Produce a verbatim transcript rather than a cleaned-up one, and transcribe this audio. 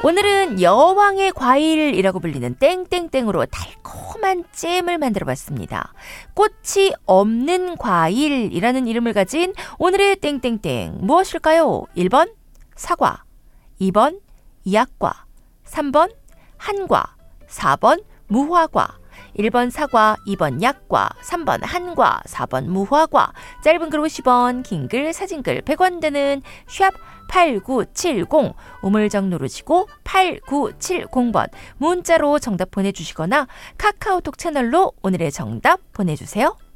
오늘은 여왕의 과일이라고 불리는 땡땡땡으로 달콤한 잼을 만들어봤습니다. 꽃이 없는 과일이라는 이름을 가진 오늘의 땡땡땡 무엇일까요? 일 번 사과, 이 번 약과, 삼 번 한과, 사 번 무화과. 일 번 사과, 이 번 약과, 삼 번 한과, 사 번 무화과. 짧은 글 오십 원, 긴 글 사진글 백 원 드는 샵 팔구칠공, 우물정 누르시고 팔구칠공 번 문자로 정답 보내주시거나 카카오톡 채널로 오늘의 정답 보내주세요.